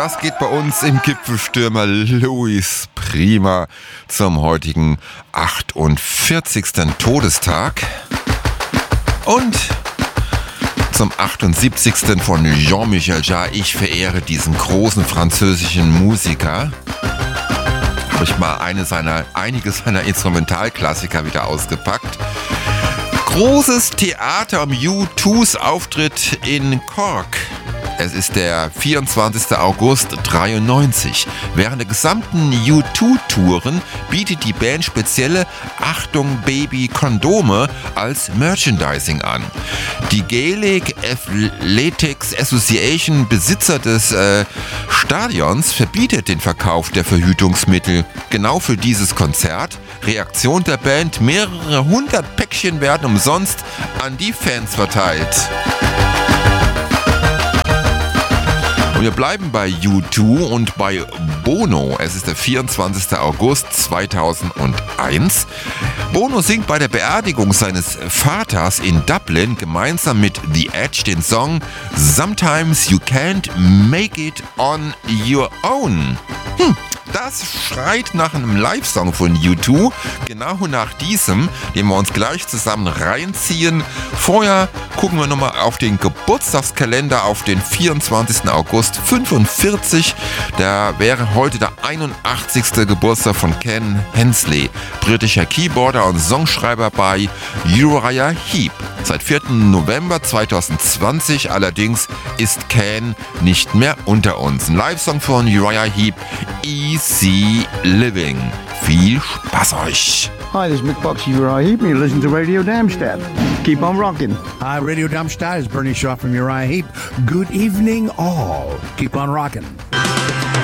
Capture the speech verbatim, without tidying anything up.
das geht bei uns im Gipfelstürmer Luis Prima zum heutigen achtundvierzigsten Todestag und zum achtundsiebzigsten von Jean-Michel Jarre. Ich verehre diesen großen französischen Musiker. Habe ich mal eine seiner, einige seiner Instrumentalklassiker wieder ausgepackt. Großes Theater um U two's Auftritt in Cork. Es ist der vierundzwanzigsten August dreiundneunzig. Während der gesamten U zwei Touren bietet die Band spezielle Achtung Baby Kondome als Merchandising an. Die Gaelic Athletics Association, Besitzer des äh, Stadions, verbietet den Verkauf der Verhütungsmittel genau für dieses Konzert. Reaktion der Band: mehrere hundert Päckchen werden umsonst an die Fans verteilt. Und wir bleiben bei U zwei und bei Bono. Es ist der vierundzwanzigsten August zweitausendeins. Bono singt bei der Beerdigung seines Vaters in Dublin gemeinsam mit The Edge den Song Sometimes You Can't Make It On Your Own. Hm. Das schreit nach einem Live-Song von U zwei, genau nach diesem, den wir uns gleich zusammen reinziehen. Vorher gucken wir nochmal auf den Geburtstagskalender, auf den vierundzwanzigsten August fünfundvierzig. Da wäre heute der einundachtzigste Geburtstag von Ken Hensley, britischer Keyboarder und Songschreiber bei Uriah Heep. Seit vierten November zweitausendzwanzig allerdings ist Ken nicht mehr unter uns. Ein Live-Song von Uriah Heep, Easy Living. Viel Spaß euch! Hi, this is Mick Box, Uriah Heep, and you're listening to Radio Darmstadt. Keep on rocking. Hi, Radio Darmstadt is Bernie Shaw from Uriah Heep. Good evening, all. Keep on rocking.